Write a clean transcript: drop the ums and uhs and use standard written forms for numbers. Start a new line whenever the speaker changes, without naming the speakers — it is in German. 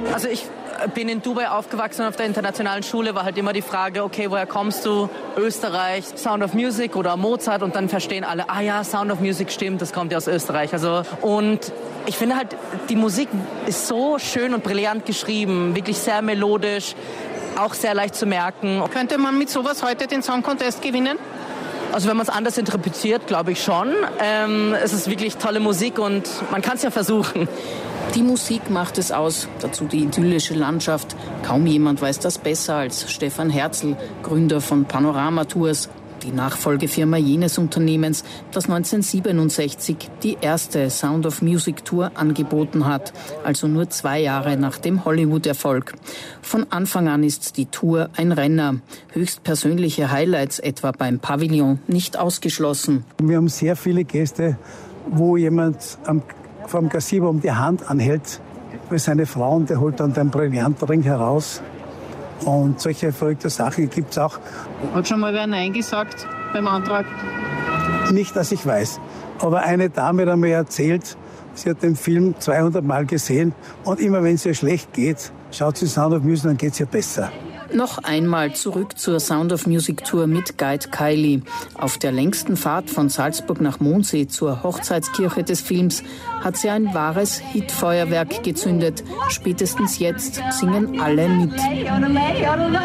Also ich bin in Dubai aufgewachsen auf der internationalen Schule, war halt immer die Frage, okay, woher kommst du? Österreich, Sound of Music oder Mozart und dann verstehen alle, ah ja, Sound of Music stimmt, das kommt ja aus Österreich. Also und ich finde halt, die Musik ist so schön und brillant geschrieben, wirklich sehr melodisch, auch sehr leicht zu merken.
Könnte man mit sowas heute den Song Contest gewinnen?
Also wenn man es anders interpretiert, glaube ich schon. Es ist wirklich tolle Musik und man kann es ja versuchen.
Die Musik macht es aus, dazu die idyllische Landschaft. Kaum jemand weiß das besser als Stefan Herzl, Gründer von Panorama Tours, die Nachfolgefirma jenes Unternehmens, das 1967 die erste Sound of Music Tour angeboten hat, also nur 2 Jahre nach dem Hollywood-Erfolg. Von Anfang an ist die Tour ein Renner. Höchstpersönliche Highlights etwa beim Pavillon nicht ausgeschlossen.
Wir haben sehr viele Gäste, wo jemand vom Kassier die Hand anhält für seine Frau und der holt dann den Brillantring heraus. Und solche verrückte Sachen gibt es auch.
Hat schon mal wer Nein gesagt beim Antrag?
Nicht, dass ich weiß. Aber eine Dame hat mir erzählt, sie hat den Film 200 Mal gesehen und immer wenn es ihr schlecht geht, schaut sie Sound of Music, dann geht es ihr besser.
Noch einmal zurück zur Sound of Music Tour mit Guide Kylie. Auf der längsten Fahrt von Salzburg nach Mondsee zur Hochzeitskirche des Films hat sie ein wahres Hitfeuerwerk gezündet. Spätestens jetzt singen alle mit.